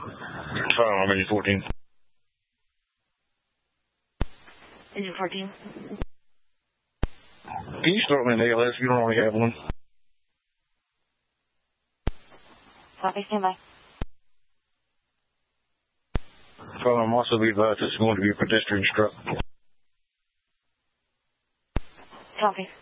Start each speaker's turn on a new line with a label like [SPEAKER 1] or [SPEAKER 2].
[SPEAKER 1] I'm engine 14.
[SPEAKER 2] Engine 14.
[SPEAKER 1] Can you start me an ALS if you don't already have one?
[SPEAKER 2] Copy, stand by.
[SPEAKER 1] I'm also be advised it's going to be a pedestrian struck.
[SPEAKER 2] Copy.